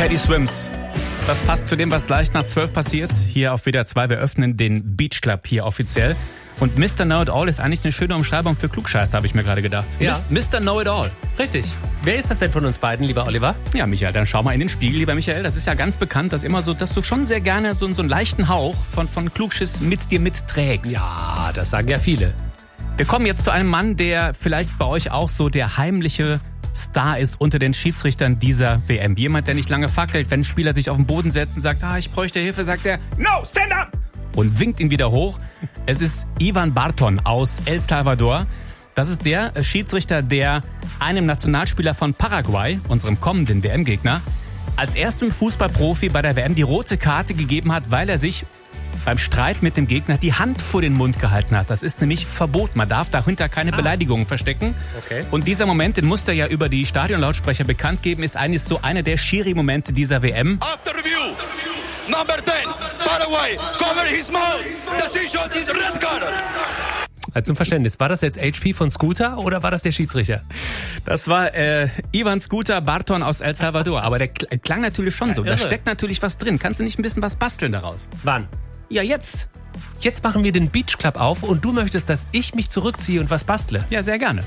Teddy Swims. Das passt zu dem, was gleich nach 12 passiert. Hier auf WDR 2, wir öffnen den Beach Club hier offiziell. Und Mr. Know-It-All ist eigentlich eine schöne Umschreibung für Klugscheißer, habe ich mir gerade gedacht. Ja. Mr. Know-It-All. Richtig. Wer ist das denn von uns beiden, lieber Oliver? Ja, Michael, dann schau mal in den Spiegel, lieber Michael. Das ist ja ganz bekannt, dass du schon sehr gerne so einen leichten Hauch von Klugschiss mit dir mitträgst. Ja, das sagen ja viele. Wir kommen jetzt zu einem Mann, der vielleicht bei euch auch so der heimliche Star ist unter den Schiedsrichtern dieser WM. Jemand, der nicht lange fackelt, wenn ein Spieler sich auf den Boden setzt und sagt, ich bräuchte Hilfe, sagt er, no, stand up! Und winkt ihn wieder hoch. Es ist Ivan Barton aus El Salvador. Das ist der Schiedsrichter, der einem Nationalspieler von Paraguay, unserem kommenden WM-Gegner, als erstem Fußballprofi bei der WM die rote Karte gegeben hat, weil er sich beim Streit mit dem Gegner die Hand vor den Mund gehalten hat. Das ist nämlich verboten. Man darf dahinter keine Beleidigungen verstecken. Okay. Und dieser Moment, den musste er ja über die Stadionlautsprecher bekannt geben, ist eigentlich so einer der Schiri-Momente dieser WM. After review, number 10, Paraguay, cover his mouth. Decision is red card. Also zum Verständnis, war das jetzt HP von Scooter oder war das der Schiedsrichter? Das war Ivan Scooter Barton aus El Salvador. Aber der klang natürlich schon so. Da steckt natürlich was drin. Kannst du nicht ein bisschen was basteln daraus? Wann? Ja, jetzt. Jetzt machen wir den Beach Club auf und du möchtest, dass ich mich zurückziehe und was bastle. Ja, sehr gerne.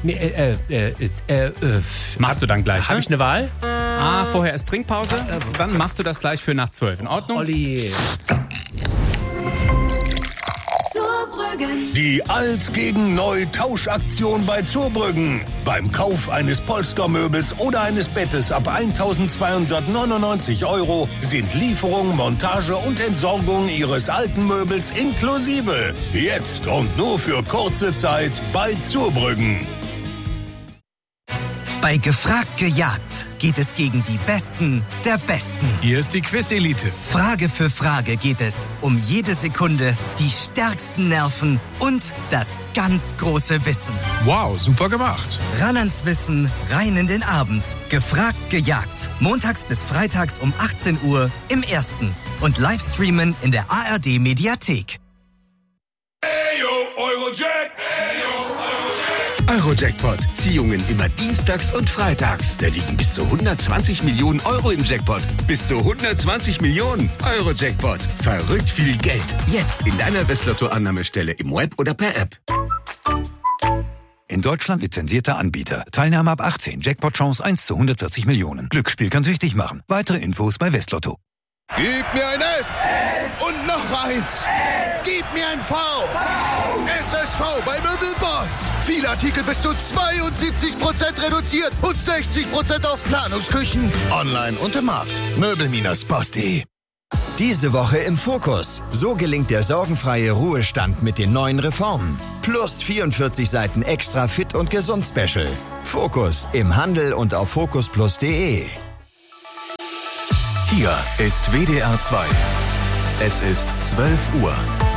Machst du dann gleich, Habe ich eine Wahl? Vorher ist Trinkpause. Dann machst du das gleich für nach 12. In Ordnung? Olli. Die Alt gegen Neu Tauschaktion bei Zurbrüggen. Beim Kauf eines Polstermöbels oder eines Bettes ab 1.299 € sind Lieferung, Montage und Entsorgung Ihres alten Möbels inklusive. Jetzt und nur für kurze Zeit bei Zurbrüggen. Bei Gefragt gejagt geht es gegen die Besten der Besten. Hier ist die Quiz-Elite. Frage für Frage geht es um jede Sekunde, die stärksten Nerven und das ganz große Wissen. Wow, super gemacht. Ran ans Wissen, rein in den Abend. Gefragt gejagt. Montags bis freitags um 18 Uhr im Ersten. Und Livestreamen in der ARD-Mediathek. Euro-Jackpot. Ziehungen immer dienstags und freitags. Da liegen bis zu 120 Millionen € im Jackpot. Bis zu 120 Millionen Euro-Jackpot. Verrückt viel Geld. Jetzt in deiner Westlotto-Annahmestelle im Web oder per App. In Deutschland lizenzierter Anbieter. Teilnahme ab 18. Jackpot-Chance 1 zu 140 Millionen. Glücksspiel kann süchtig machen. Weitere Infos bei Westlotto. Gib mir ein S und noch eins. Gib mir ein V. SSV bei Möbelboss. Viele Artikel bis zu 72% reduziert und 60% auf Planungsküchen. Online und im Markt. Möbel-boss.de. Diese Woche im Fokus. So gelingt der sorgenfreie Ruhestand mit den neuen Reformen. Plus 44 Seiten extra fit und gesund Special. Fokus im Handel und auf focusplus.de. Hier ist WDR 2. Es ist 12 Uhr.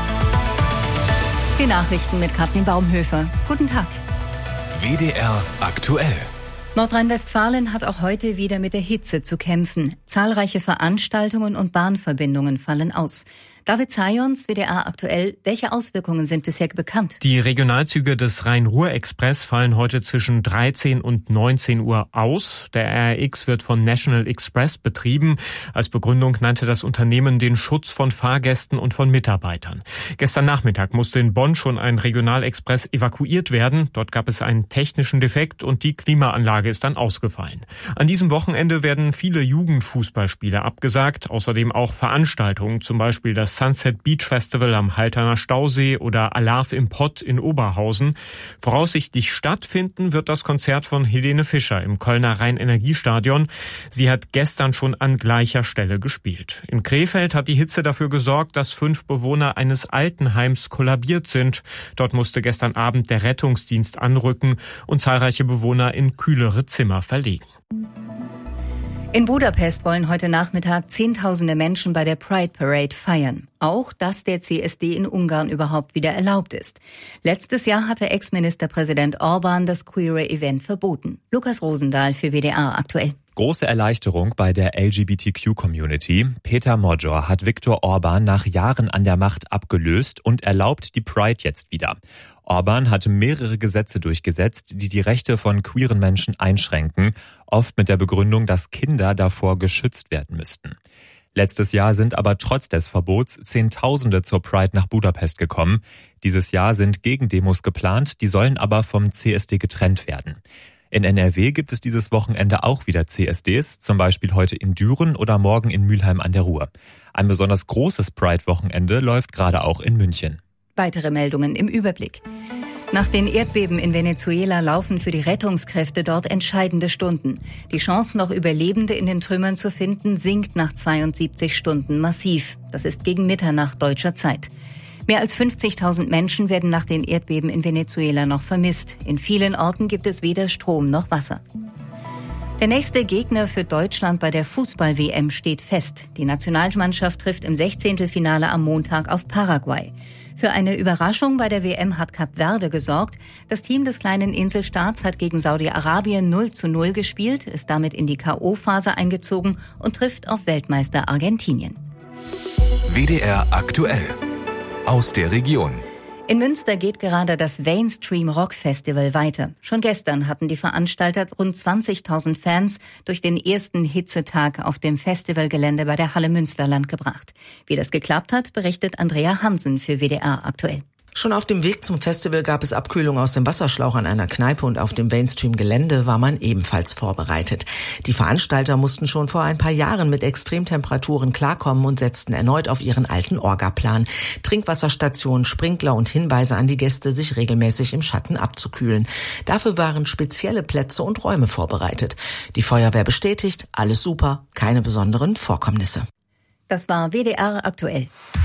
Die Nachrichten mit Katrin Baumhöfer. Guten Tag. WDR aktuell. Nordrhein-Westfalen hat auch heute wieder mit der Hitze zu kämpfen. Zahlreiche Veranstaltungen und Bahnverbindungen fallen aus. David Zayons, WDR aktuell. Welche Auswirkungen sind bisher bekannt? Die Regionalzüge des Rhein-Ruhr-Express fallen heute zwischen 13 und 19 Uhr aus. Der RRX wird von National Express betrieben. Als Begründung nannte das Unternehmen den Schutz von Fahrgästen und von Mitarbeitern. Gestern Nachmittag musste in Bonn schon ein Regionalexpress evakuiert werden. Dort gab es einen technischen Defekt und die Klimaanlage ist dann ausgefallen. An diesem Wochenende werden viele Jugendfußballspiele abgesagt. Außerdem auch Veranstaltungen, zum Beispiel das Sunset Beach Festival am Halterner Stausee oder Alarv im Pott in Oberhausen. Voraussichtlich stattfinden wird das Konzert von Helene Fischer im Kölner Rhein-Energiestadion. Sie hat gestern schon an gleicher Stelle gespielt. In Krefeld hat die Hitze dafür gesorgt, dass 5 Bewohner eines Altenheims kollabiert sind. Dort musste gestern Abend der Rettungsdienst anrücken und zahlreiche Bewohner in kühlere Zimmer verlegen. In Budapest wollen heute Nachmittag Zehntausende Menschen bei der Pride Parade feiern. Auch, dass der CSD in Ungarn überhaupt wieder erlaubt ist. Letztes Jahr hatte Ex-Ministerpräsident Orbán das queere Event verboten. Lukas Rosendahl für WDR aktuell. Große Erleichterung bei der LGBTQ-Community. Peter Modjor hat Viktor Orbán nach Jahren an der Macht abgelöst und erlaubt die Pride jetzt wieder. Orbán hat mehrere Gesetze durchgesetzt, die die Rechte von queeren Menschen einschränken, oft mit der Begründung, dass Kinder davor geschützt werden müssten. Letztes Jahr sind aber trotz des Verbots Zehntausende zur Pride nach Budapest gekommen. Dieses Jahr sind Gegendemos geplant, die sollen aber vom CSD getrennt werden. In NRW gibt es dieses Wochenende auch wieder CSDs, zum Beispiel heute in Düren oder morgen in Mülheim an der Ruhr. Ein besonders großes Pride-Wochenende läuft gerade auch in München. Weitere Meldungen im Überblick. Nach den Erdbeben in Venezuela laufen für die Rettungskräfte dort entscheidende Stunden. Die Chance, noch Überlebende in den Trümmern zu finden, sinkt nach 72 Stunden massiv. Das ist gegen Mitternacht deutscher Zeit. Mehr als 50.000 Menschen werden nach den Erdbeben in Venezuela noch vermisst. In vielen Orten gibt es weder Strom noch Wasser. Der nächste Gegner für Deutschland bei der Fußball-WM steht fest. Die Nationalmannschaft trifft im 16. am Montag auf Paraguay. Für eine Überraschung bei der WM hat Kap Verde gesorgt. Das Team des kleinen Inselstaats hat gegen Saudi-Arabien 0:0 gespielt, ist damit in die K.O.-Phase eingezogen und trifft auf Weltmeister Argentinien. WDR aktuell. Aus der Region. In Münster geht gerade das Mainstream Rock Festival weiter. Schon gestern hatten die Veranstalter rund 20.000 Fans durch den ersten Hitzetag auf dem Festivalgelände bei der Halle Münsterland gebracht. Wie das geklappt hat, berichtet Andrea Hansen für WDR aktuell. Schon auf dem Weg zum Festival gab es Abkühlung aus dem Wasserschlauch an einer Kneipe und auf dem Mainstream-Gelände war man ebenfalls vorbereitet. Die Veranstalter mussten schon vor ein paar Jahren mit Extremtemperaturen klarkommen und setzten erneut auf ihren alten Orga-Plan. Trinkwasserstationen, Sprinkler und Hinweise an die Gäste, sich regelmäßig im Schatten abzukühlen. Dafür waren spezielle Plätze und Räume vorbereitet. Die Feuerwehr bestätigt, alles super, keine besonderen Vorkommnisse. Das war WDR aktuell.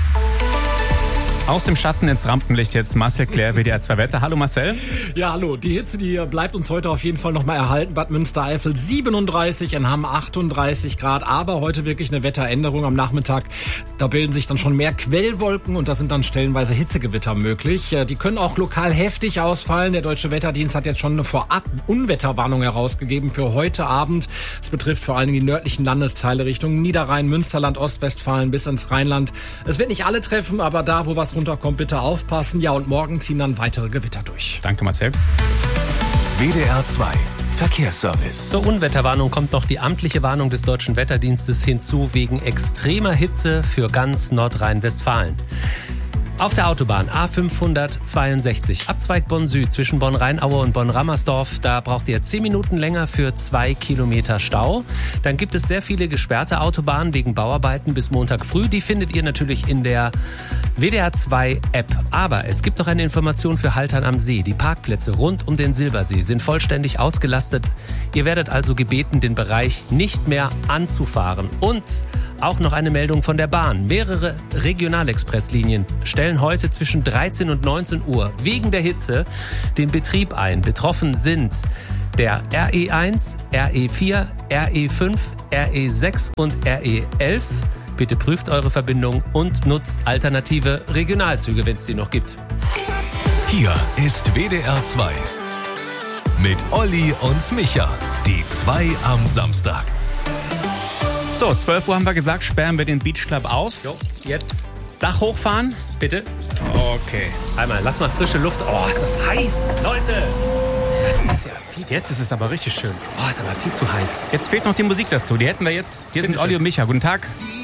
Aus dem Schatten ins Rampenlicht jetzt Marcel Claire, WDR 2 Wetter. Hallo Marcel. Ja, hallo. Die Hitze, die bleibt uns heute auf jeden Fall noch mal erhalten. Bad Münstereifel 37, in Hamm 38 Grad. Aber heute wirklich eine Wetteränderung am Nachmittag. Da bilden sich dann schon mehr Quellwolken und da sind dann stellenweise Hitzegewitter möglich. Die können auch lokal heftig ausfallen. Der Deutsche Wetterdienst hat jetzt schon eine Vorab-Unwetterwarnung herausgegeben für heute Abend. Das betrifft vor allem die nördlichen Landesteile Richtung Niederrhein, Münsterland, Ostwestfalen bis ins Rheinland. Es wird nicht alle treffen, aber da, wo was runterkommt, bitte aufpassen. Ja, und morgen ziehen dann weitere Gewitter durch. Danke, Marcel. WDR 2 Verkehrsservice. Zur Unwetterwarnung kommt noch die amtliche Warnung des Deutschen Wetterdienstes hinzu wegen extremer Hitze für ganz Nordrhein-Westfalen. Auf der Autobahn A562, Abzweig Bonn Süd zwischen Bonn-Rheinaue und Bonn-Rammersdorf, da braucht ihr 10 Minuten länger für 2 Kilometer Stau. Dann gibt es sehr viele gesperrte Autobahnen wegen Bauarbeiten bis Montag früh. Die findet ihr natürlich in der WDR 2 App. Aber es gibt noch eine Information für Haltern am See. Die Parkplätze rund um den Silbersee sind vollständig ausgelastet. Ihr werdet also gebeten, den Bereich nicht mehr anzufahren. Und auch noch eine Meldung von der Bahn. Mehrere Regionalexpresslinien stellen heute zwischen 13 und 19 Uhr wegen der Hitze den Betrieb ein. Betroffen sind der RE1, RE4, RE5, RE6 und RE11. Bitte prüft eure Verbindung und nutzt alternative Regionalzüge, wenn es die noch gibt. Hier ist WDR 2 mit Olli und Micha. Die 2 am Samstag. So, 12 Uhr haben wir gesagt, sperren wir den Beach Club auf. Jo, jetzt Dach hochfahren, bitte. Okay. Einmal, lass mal frische Luft. Oh, ist das heiß, Leute. Das ist ja viel. Jetzt ist es aber richtig schön. Oh, ist aber viel zu heiß. Jetzt fehlt noch die Musik dazu. Die hätten wir jetzt. Hier sind Olli und Micha. Guten Tag.